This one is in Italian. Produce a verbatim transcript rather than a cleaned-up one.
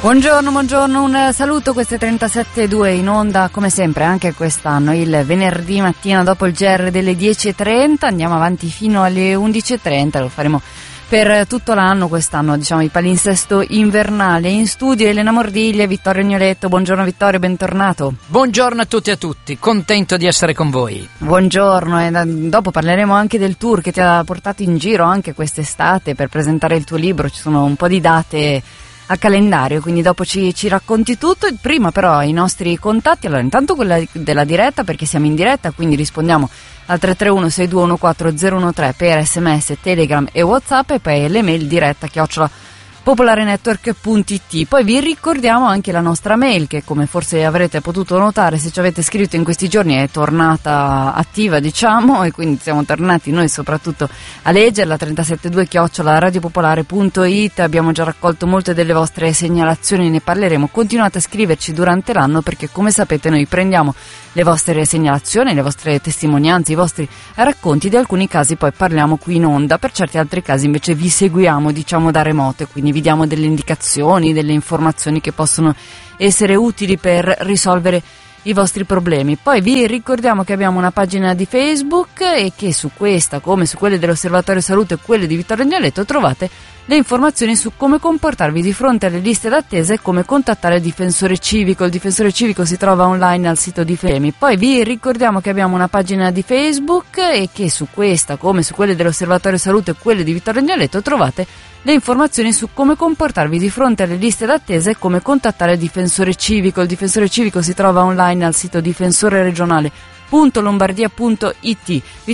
Buongiorno, buongiorno, un saluto, queste trentasette e due in onda come sempre anche quest'anno, il venerdì mattina dopo il G R delle dieci e trenta, andiamo avanti fino alle undici e trenta, lo faremo per tutto l'anno quest'anno, diciamo il palinsesto invernale. In studio Elena Mordiglia, Vittorio Agnoletto. Buongiorno Vittorio, bentornato. Buongiorno a tutti e a tutti, contento di essere con voi. Buongiorno, e da, dopo parleremo anche del tour che ti ha portato in giro anche quest'estate per presentare il tuo libro, ci sono un po' di date a calendario, quindi dopo ci, ci racconti tutto. Prima però i nostri contatti, allora intanto quella della diretta, perché siamo in diretta, quindi rispondiamo al tre tre uno sei due uno quattro zero uno tre per sms, telegram e whatsapp, e poi l'email diretta chiocciola popolarenetwork punto it. Poi vi ricordiamo anche la nostra mail, che come forse avrete potuto notare se ci avete scritto in questi giorni è tornata attiva, diciamo, e quindi siamo tornati noi soprattutto a leggerla, trentasette due chiocciola radiopopolare punto it. Abbiamo già raccolto molte delle vostre segnalazioni, ne parleremo. Continuate a scriverci durante l'anno, perché come sapete noi prendiamo le vostre segnalazioni, le vostre testimonianze, i vostri racconti, di alcuni casi poi parliamo qui in onda, per certi altri casi invece vi seguiamo, diciamo, da remoto, e quindi vi diamo delle indicazioni, delle informazioni che possono essere utili per risolvere i vostri problemi. Poi vi ricordiamo che abbiamo una pagina di Facebook e che su questa, come su quelle dell'Osservatorio Salute e quelle di Vittorio Agnoletto, trovate le informazioni su come comportarvi di fronte alle liste d'attesa e come contattare il difensore civico. Il difensore civico si trova online al sito di Femi. Poi vi ricordiamo che abbiamo una pagina di Facebook e che su questa, come su quelle dell'Osservatorio Salute e quelle di Vittorio Agnoletto, trovate le informazioni su come comportarvi di fronte alle liste d'attesa e come contattare il difensore civico. Il difensore civico si trova online al sito difensoreregionale punto lombardia punto it.